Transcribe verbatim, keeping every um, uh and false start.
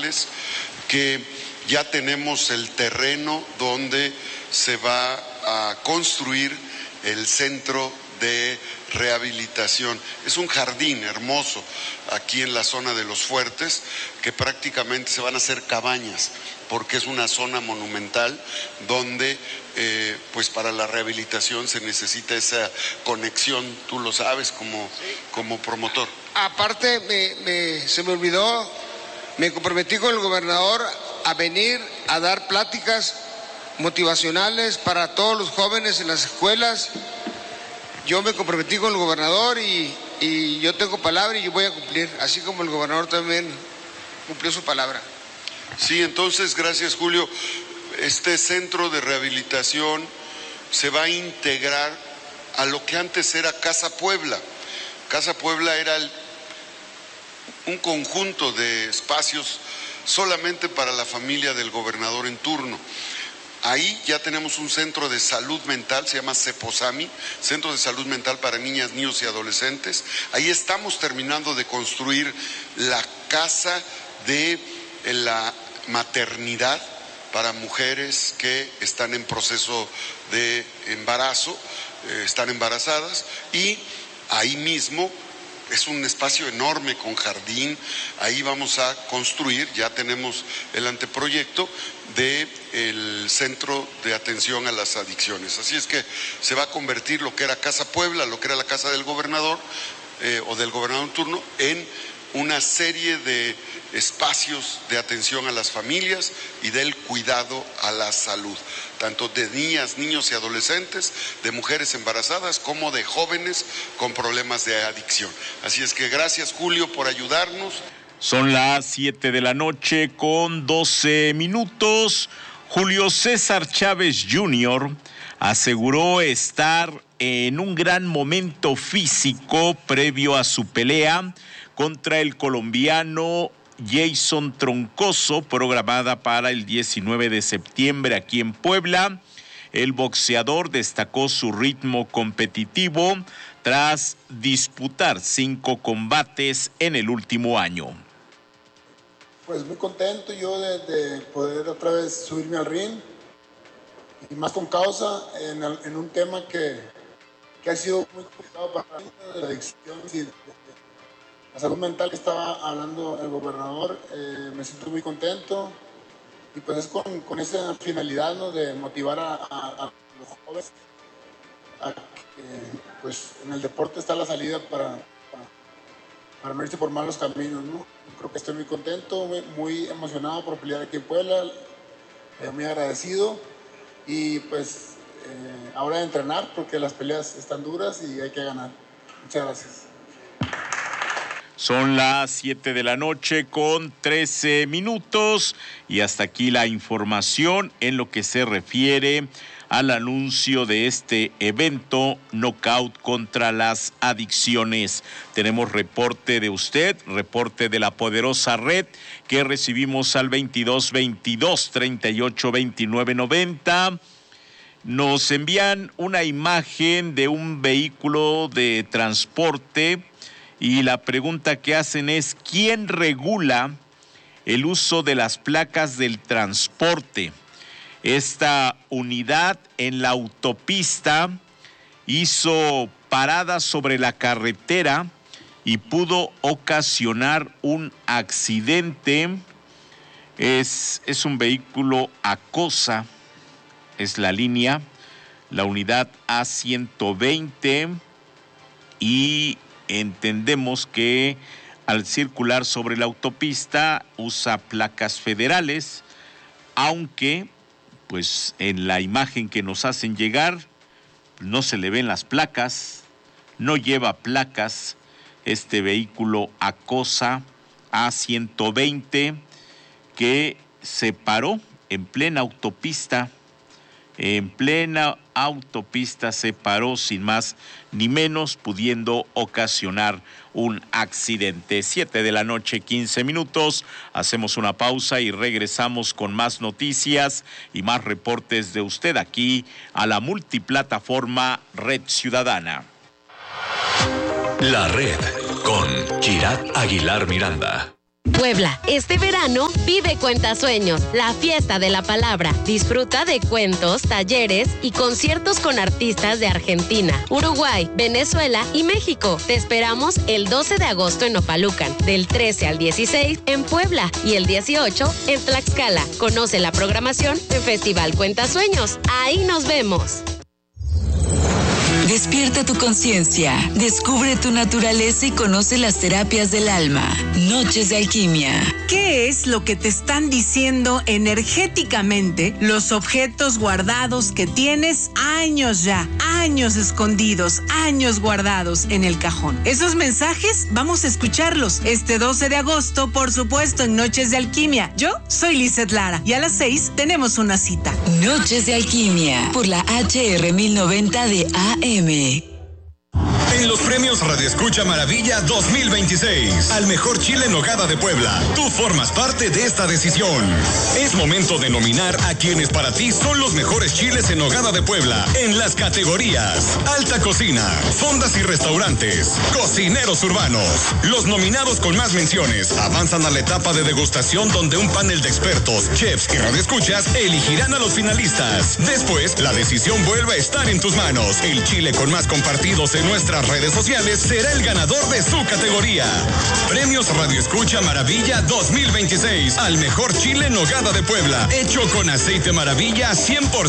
informarles que ya tenemos el terreno donde se va a construir el centro de rehabilitación. Es un jardín hermoso aquí en la zona de Los Fuertes, que prácticamente se van a hacer cabañas, porque es una zona monumental donde eh, pues para la rehabilitación se necesita esa conexión, tú lo sabes como, como promotor. Aparte, me, me, se me olvidó, me comprometí con el gobernador a venir a dar pláticas motivacionales para todos los jóvenes en las escuelas. Yo me comprometí con el gobernador y, y yo tengo palabra y yo voy a cumplir, así como el gobernador también cumplió su palabra. Sí, entonces, gracias, Julio. Este centro de rehabilitación se va a integrar a lo que antes era Casa Puebla. Casa Puebla era el, un conjunto de espacios solamente para la familia del gobernador en turno. Ahí ya tenemos un centro de salud mental, se llama CEPOSAMI, Centro de Salud Mental para Niñas, Niños y Adolescentes. Ahí estamos terminando de construir la casa de la maternidad para mujeres que están en proceso de embarazo, eh, están embarazadas, y ahí mismo es un espacio enorme con jardín. Ahí vamos a construir, ya tenemos el anteproyecto del Centro de Atención a las Adicciones. Así es que se va a convertir lo que era Casa Puebla, lo que era la casa del gobernador eh, o del gobernador en turno, en una serie de espacios de atención a las familias y del cuidado a la salud, tanto de niñas, niños y adolescentes, de mujeres embarazadas, como de jóvenes con problemas de adicción. Así es que gracias, Julio, por ayudarnos. Son las siete de la noche con doce minutos. Julio César Chávez junior aseguró estar en un gran momento físico previo a su pelea contra el colombiano Jason Troncoso, programada para el diecinueve de septiembre aquí en Puebla. El boxeador destacó su ritmo competitivo tras disputar cinco combates en el último año. Pues muy contento yo de, de poder otra vez subirme al ring, y más con causa en, en un tema que, que ha sido muy complicado para mí, de la adicción y de, de la salud mental que estaba hablando el gobernador. Eh, me siento muy contento, y pues es con, con esa finalidad, ¿no?, de motivar a, a, a los jóvenes a que pues en el deporte está la salida para, para, para no irse por malos caminos, ¿no? Creo que estoy muy contento, muy, muy emocionado por pelear aquí en Puebla, eh, muy agradecido, y pues eh, ahora de entrenar, porque las peleas están duras y hay que ganar. Muchas gracias. Son las siete de la noche con trece minutos y hasta aquí la información en lo que se refiere al anuncio de este evento Knockout contra las adicciones. Tenemos reporte de usted, reporte de la poderosa red que recibimos al veintidós veintidós treinta y ocho veintinueve noventa. Nos envían una imagen de un vehículo de transporte y la pregunta que hacen es: ¿quién regula el uso de las placas del transporte? Esta unidad en la autopista hizo parada sobre la carretera y pudo ocasionar un accidente. Es, es un vehículo Acosa, es la línea, la unidad A ciento veinte, y entendemos que al circular sobre la autopista usa placas federales, aunque pues en la imagen que nos hacen llegar no se le ven las placas, no lleva placas este vehículo Acosa A ciento veinte que se paró en plena autopista. En plena autopista se paró sin más ni menos, pudiendo ocasionar un accidente. Siete de la noche, quince minutos. Hacemos una pausa y regresamos con más noticias y más reportes de usted aquí a la multiplataforma Red Ciudadana. La Red con Kirat Aguilar Miranda. Puebla, este verano vive Cuentasueños, la fiesta de la palabra. Disfruta de cuentos, talleres y conciertos con artistas de Argentina, Uruguay, Venezuela y México. Te esperamos el doce de agosto en Opalucan, del trece al dieciséis en Puebla y el dieciocho en Tlaxcala. Conoce la programación en Festival Cuentasueños. Ahí nos vemos. Despierta tu conciencia, descubre tu naturaleza y conoce las terapias del alma. Noches de Alquimia. ¿Qué es lo que te están diciendo energéticamente los objetos guardados que tienes años ya, años escondidos, años guardados en el cajón? Esos mensajes vamos a escucharlos este doce de agosto, por supuesto, en Noches de Alquimia. Yo soy Lizeth Lara y a las seis tenemos una cita. Noches de Alquimia por la H R mil noventa de A M. En los premios Radio Escucha Maravilla dos mil veintiséis, al mejor chile en nogada de Puebla, tú formas parte de esta decisión. Es momento de nominar a quienes para ti son los mejores chiles en nogada de Puebla en las categorías Alta Cocina, Fondas y Restaurantes, Cocineros Urbanos. Los nominados con más menciones avanzan a la etapa de degustación, donde un panel de expertos, chefs y radioescuchas elegirán a los finalistas. Después, la decisión vuelve a estar en tus manos. El chile con más compartidos en nuestras redes sociales será el ganador de su categoría. Premios Radio Escucha Maravilla dos mil veintiséis al mejor chile en nogada de Puebla, hecho con aceite Maravilla cien por ciento